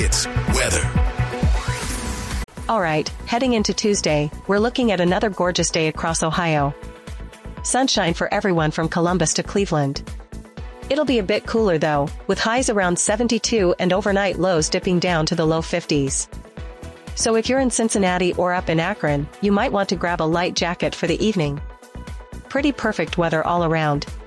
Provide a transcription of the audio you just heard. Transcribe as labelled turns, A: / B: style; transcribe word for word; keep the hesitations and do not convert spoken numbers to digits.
A: It's weather.
B: All right, heading into Tuesday, we're looking at another gorgeous day across Ohio. Sunshine for everyone from Columbus to Cleveland. It'll be a bit cooler though, with highs around seventy-two and overnight lows dipping down to the low fifties. So if you're in Cincinnati or up in Akron, you might want to grab a light jacket for the evening. Pretty perfect weather all around.